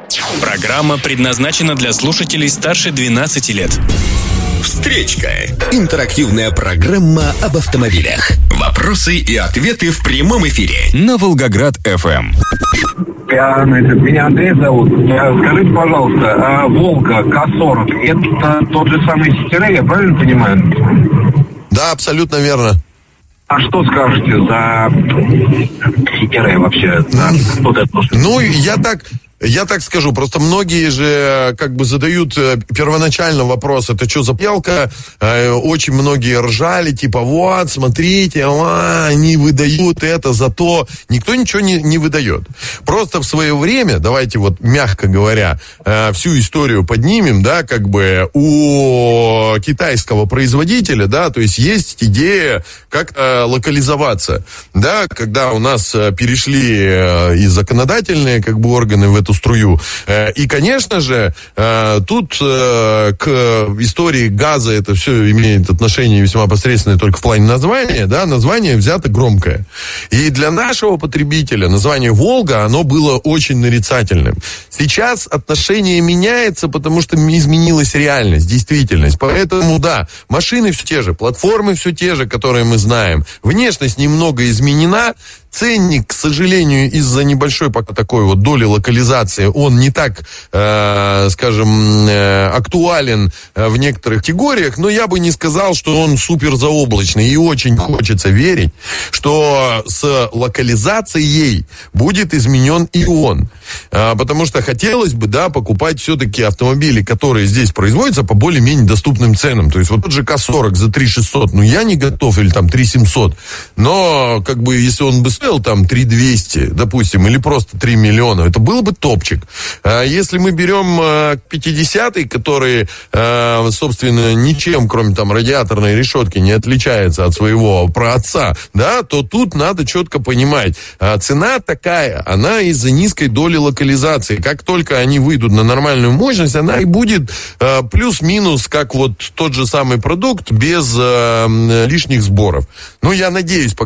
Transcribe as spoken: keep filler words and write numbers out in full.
Программа предназначена для слушателей старше двенадцати лет. Встречка. Интерактивная программа об автомобилях. Вопросы и ответы в прямом эфире. На Волгоград-эф эм. Я, значит, меня Андрей зовут. Скажите, пожалуйста, а Волга ка сорок это тот же самый Ситирей, я правильно понимаю? Да, абсолютно верно. А что скажете за Ситирей вообще? За вот это? Ну, я так... Я так скажу, просто многие же как бы задают первоначально вопрос, это что за пелка? Очень многие ржали, типа, вот, смотрите, а, они выдают это за то. Никто ничего не, не выдает. Просто в свое время, давайте вот, мягко говоря, всю историю поднимем, да, как бы у китайского производителя, да, то есть есть идея, как локализоваться, да, когда у нас перешли и законодательные, как бы, органы в эту струю. И, конечно же, тут к истории газа это все имеет отношение весьма посредственное только в плане названия, да, название взято громкое. И для нашего потребителя название «Волга», оно было очень нарицательным. Сейчас отношение меняется, потому что изменилась реальность, действительность. Поэтому, да, машины все те же, платформы все те же, которые мы знаем. Внешность немного изменена. Ценник, к сожалению, из-за небольшой пока такой вот доли локализации, он не так, э, скажем, э, актуален э, в некоторых категориях, но я бы не сказал, что он супер заоблачный. И очень хочется верить, что с локализацией будет изменен и он. Э, потому что хотелось бы, да, покупать все-таки автомобили, которые здесь производятся по более-менее доступным ценам. То есть вот тот же ка сорок за три тысячи шестьсот, ну я не готов, или там три тысячи семьсот. Но, как бы, если он бы стоил там три тысячи двести, допустим, или просто три миллиона, это было бы топчик. А если мы берем пятидесятый, который, собственно, ничем, кроме там радиаторной решетки, не отличается от своего праотца, да, то тут надо четко понимать, цена такая, она из-за низкой доли локализации. Как только они выйдут на нормальную мощность, она и будет плюс-минус, как вот тот же самый продукт, без лишних сборов. Ну, я надеюсь,